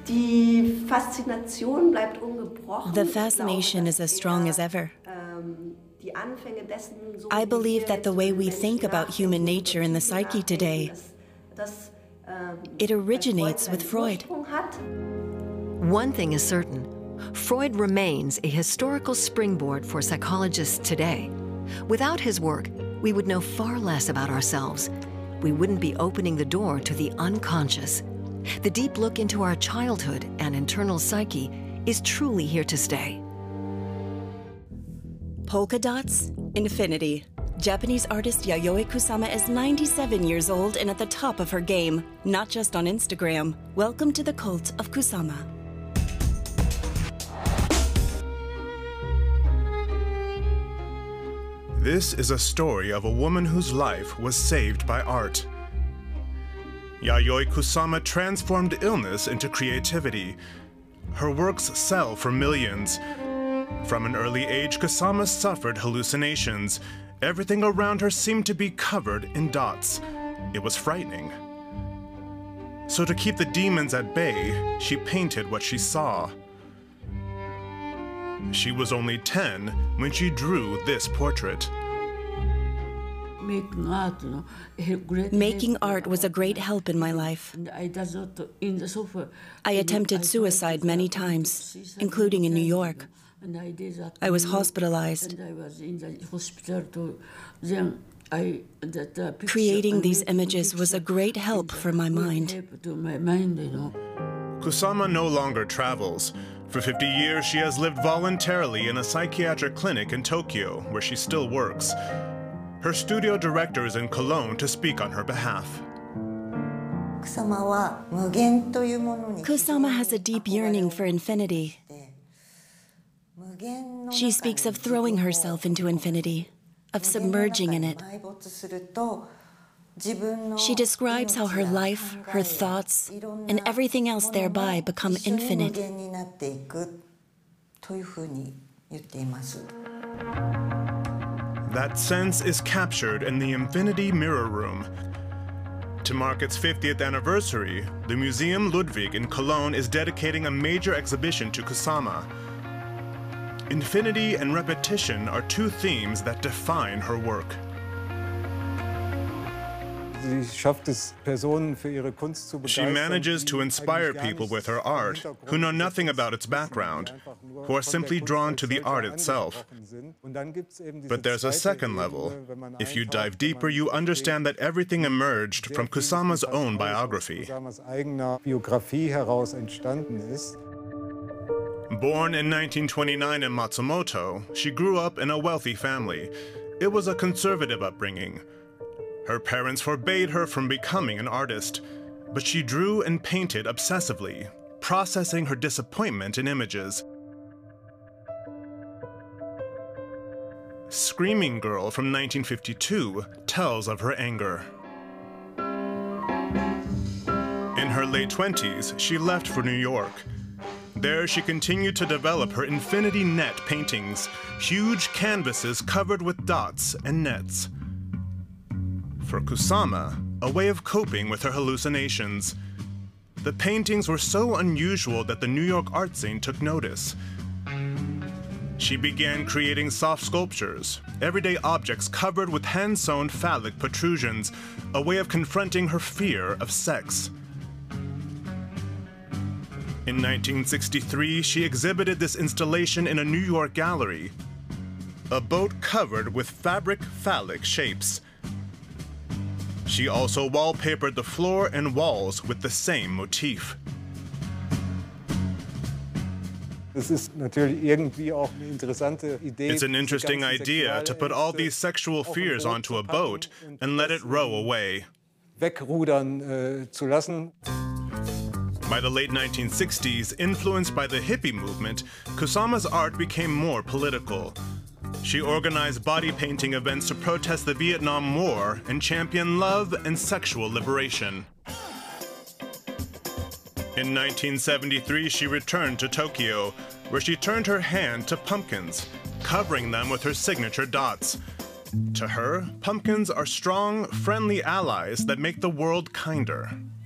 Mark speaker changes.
Speaker 1: Die Faszination bleibt ungebrochen.
Speaker 2: The fascination is as strong as ever. I believe that the way we think about human nature and the psyche today, it originates with Freud.
Speaker 3: One thing is certain, Freud remains a historical springboard for psychologists today. Without his work, we would know far less about ourselves. We wouldn't be opening the door to the unconscious. The deep look into our childhood and internal psyche is truly here to stay.
Speaker 2: Polka dots, infinity. Japanese artist Yayoi Kusama is 97 years old and at the top of her game, not just on Instagram. Welcome to the cult of Kusama.
Speaker 4: This is a story of a woman whose life was saved by art. Yayoi Kusama transformed illness into creativity. Her works sell for millions. From an early age, Kusama suffered hallucinations. Everything around her seemed to be covered in dots. It was frightening. So to keep the demons at bay, she painted what she saw. She was only 10 when she drew this portrait.
Speaker 2: Making art was a great help in my life. I attempted suicide many times, including in New York. I was hospitalized. Creating these images was a great help for my mind.
Speaker 4: Kusama no longer travels. For 50 years, she has lived voluntarily in a psychiatric clinic in Tokyo, where she still works. Her studio director is in Cologne to speak on her behalf.
Speaker 2: Kusama has a deep yearning for infinity. She speaks of throwing herself into infinity, of submerging in it. She describes how her life, her thoughts, and everything else thereby become infinite.
Speaker 4: That sense is captured in the Infinity Mirror Room. To mark its 50th anniversary, the Museum Ludwig in Cologne is dedicating a major exhibition to Kusama. Infinity and repetition are two themes that define her work. She manages to inspire people with her art who know nothing about its background, who are simply drawn to the art itself. But there's a second level. If you dive deeper, you understand that everything emerged from Kusama's own biography. Born in 1929 in Matsumoto, she grew up in a wealthy family. It was a conservative upbringing. Her parents forbade her from becoming an artist, but she drew and painted obsessively, processing her disappointment in images. Screaming Girl from 1952 tells of her anger. In her late 20s, she left for New York. There, she continued to develop her infinity net paintings, huge canvases covered with dots and nets. For Kusama, a way of coping with her hallucinations. The paintings were so unusual that the New York art scene took notice. She began creating soft sculptures, everyday objects covered with hand-sewn phallic protrusions, a way of confronting her fear of sex. In 1963, she exhibited this installation in a New York gallery, a boat covered with fabric phallic shapes. She also wallpapered the floor and walls with the same motif.
Speaker 5: It's
Speaker 4: an interesting idea to put all these sexual fears onto a boat and let it row away. By the late 1960s, influenced by the hippie movement, Kusama's art became more political. She organized body painting events to protest the Vietnam War and champion love and sexual liberation. In 1973, she returned to Tokyo, where she turned her hand to pumpkins, covering them with her signature dots. To her, pumpkins are strong, friendly allies that make the world kinder.